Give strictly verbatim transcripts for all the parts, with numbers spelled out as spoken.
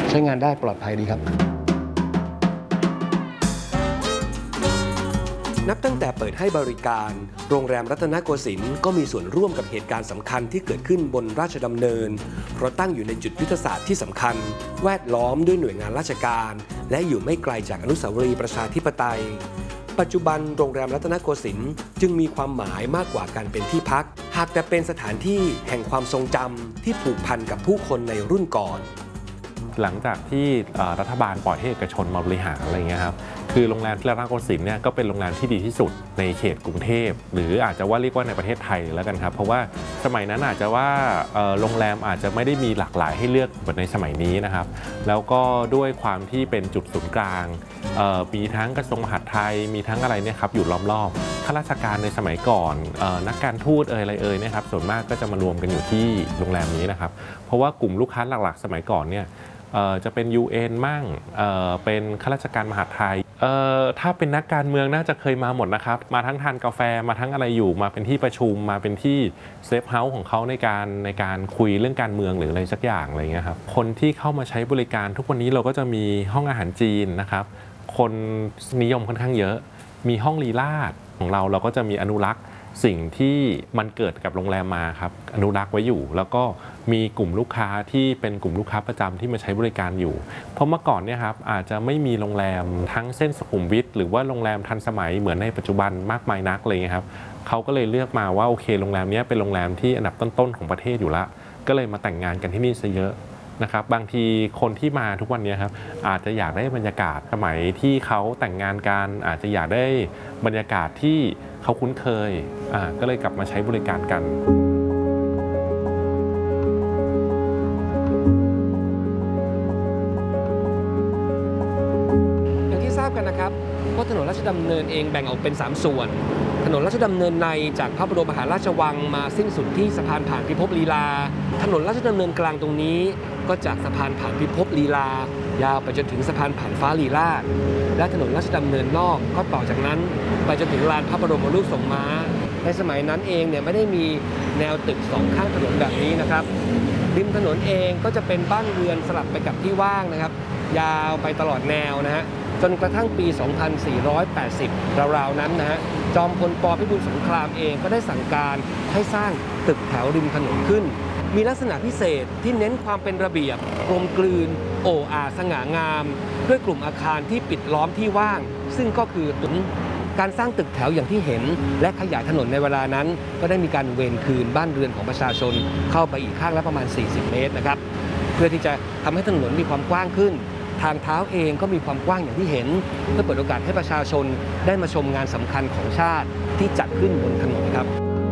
ใช้งานได้ปลอดภัยดีครับนับตั้งแต่เปิดให้บริการโรงแรมรัตนโกสินทร์ก็มีส่วนร่วมกับเหตุการณ์สำคัญที่เกิดขึ้นบนราชดำเนินเพราะตั้งอยู่ในจุดยุทธศาสตร์ที่สำคัญแวดล้อมด้วยหน่วยงานราชการและอยู่ไม่ไกลจากอนุสาวรีย์ประชาธิปไตยปัจจุบันโรงแรมรัตนโกสินทร์จึงมีความหมายมากกว่าการเป็นที่พักหากแต่เป็นสถานที่แห่งความทรงจำที่ผูกพันกับผู้คนในรุ่นก่อนหลังจากที่รัฐบาลปล่อยให้เอกชนมาบริหารอะไรเงี้ยครับคือโรงแรมที่รัตนโกสินทร์เนี่ยก็เป็นโรงแรมที่ดีที่สุดในเขตกรุงเทพหรืออาจจะว่าเรียกว่าในประเทศไทยแล้วกันครับเพราะว่าสมัยนั้นอาจจะว่าโรงแรมอาจจะไม่ได้มีหลากหลายให้เลือกเหมือนในสมัยนี้นะครับแล้วก็ด้วยความที่เป็นจุดศูนย์กลางมีทั้งกระทรวงมหาดไทยมีทั้งอะไรเนี่ยครับอยู่ล้อมๆข้าราชการในสมัยก่อนนักการทูตเอ่ยอะไรเอ่ยเนี่ยครับส่วนมากก็จะมารวมกันอยู่ที่โรงแรมนี้นะครับเพราะว่ากลุ่มลูกค้าหลักๆสมัยก่อนเนี่ยจะเป็น ยู เอ็น มั่งเเป็นข้าราชการมหาดไทยถ้าเป็นนักการเมืองน่าจะเคยมาหมดนะครับมาทั้งทานกาแฟมาทั้งอะไรอยู่มาเป็นที่ประชุมมาเป็นที่เซฟเฮาส์ของเขาในการในการคุยเรื่องการเมืองหรืออะไรสักอย่างอะไรเงี้ยครับคนที่เข้ามาใช้บริการทุกวันนี้เราก็จะมีห้องอาหารจีนนะครับคนนิยมค่อนข้างเยอะมีห้องลีลาศของเราเราก็จะมีอนุรักษ์สิ่งที่มันเกิดกับโรงแรมมาครับอนุรักษ์ไว้อยู่แล้วก็มีกลุ่มลูกค้าที่เป็นกลุ่มลูกค้าประจำที่มาใช้บริการอยู่เพราะเมื่อก่อนเนี่ยครับอาจจะไม่มีโรงแรมทั้งเส้นสุขุมวิทหรือว่าโรงแรมทันสมัยเหมือนในปัจจุบันมากมายนักเลยครับเขาก็เลยเลือกมาว่าโอเคโรงแรมนี้เป็นโรงแรมที่อันดับต้นๆของประเทศอยู่ละก็เลยมาแต่งงานกันที่นี่ซะเยอะนะครับบางทีคนที่มาทุกวันนี้ครับอาจจะอยากได้บรรยากาศสมัยที่เขาแต่งงานกันอาจจะอยากได้บรรยากาศที่เขาคุ้นเคยอ่าก็เลยกลับมาใช้บริการกันอย่างที่ทราบกันนะครับว่าถนนราชดำเนินเองแบ่งออกเป็นสามส่วนถนนราชดำเนินในจากพระบรมมหาราชวังมาสิ้นสุดที่สะพานผ่านพิภพลีลาถนนราชดำเนินกลางตรงนี้ก็จากสะพานผ่านพิภพลีลายาวไปจนถึงสะพานผ่านฟ้าลีลาศและถนนราชดำเนินนอกก็ต่อจากนั้นไปจนถึงลานพระบรมรูปทรงม้าในสมัยนั้นเองเนี่ยไม่ได้มีแนวตึกสองข้างถนนแบบนี้นะครับริมถนนเองก็จะเป็นบ้านเรือนสลับไปกับที่ว่างนะครับยาวไปตลอดแนวนะฮะจนกระทั่งปี สองพันสี่ร้อยแปดสิบ ราวๆนั้นนะฮะจอมพลป.พิบูลสงครามเองก็ได้สั่งการให้สร้างตึกแถวริมถนนขึ้นมีลักษณะพิเศษที่เน้นความเป็นระเบียบกลมกลืนโอ้อาสง่างามด้วยกลุ่มอาคารที่ปิดล้อมที่ว่างซึ่งก็คือตุนการสร้างตึกแถวอย่างที่เห็นและขยายถนนในเวลานั้นก็ได้มีการเวรคืนบ้านเรือนของประชาชนเข้าไปอีกข้างละประมาณสี่สิบเมตรนะครับเพื่อที่จะทำให้ถนนมีความกว้างขึ้นทางเท้าเองก็มีความกว้างอย่างที่เห็นเพื่อเปิดโอกาสให้ประชาชนได้มาชมงานสำคัญของชาติที่จัดขึ้นบนถนนครับ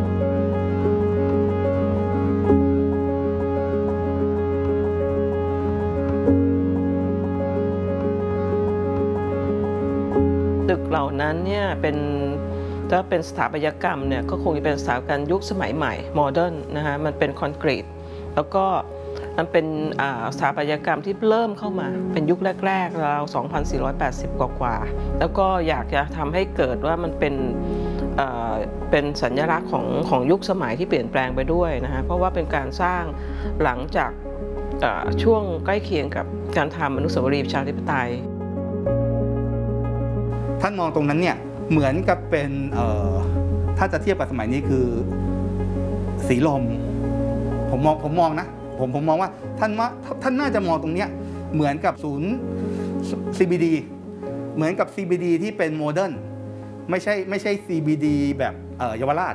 ตึกเหล่านั้นเนี่ยเป็นถ้าเป็นสถาปัตยกรรมเนี่ยก็คงจะเป็นสถาปัตยกรรมยุคสมัยใหม่โมเดิร์นนะฮะมันเป็นคอนกรีตแล้วก็มันเป็นสถาปัตยกรรมที่เริ่มเข้ามาเป็นยุคแรกๆราว สองพันสี่ร้อยแปดสิบ กว่าๆแล้วก็อยากจะทำให้เกิดว่ามันเป็นเป็นสัญลักษณ์ของของยุคสมัยที่เปลี่ยนแปลงไปด้วยนะฮะเพราะว่าเป็นการสร้างหลังจากช่วงใกล้เคียงกับการทำอนุสาวรีย์ประชาธิปไตยท่านมองตรงนั้นเนี่ยเหมือนกับเป็นถ้าจะเทียบกับสมัยนี้คือสีลมผมมองผมมองนะผมผมมองว่าท่านว่าท่านน่าจะมองตรงนี้เหมือนกับศูนย์ ซี บี ดี เหมือนกับ ซี บี ดี ที่เป็นโมเดิร์นไม่ใช่ไม่ใช่ ซี บี ดี แบบเยาวราช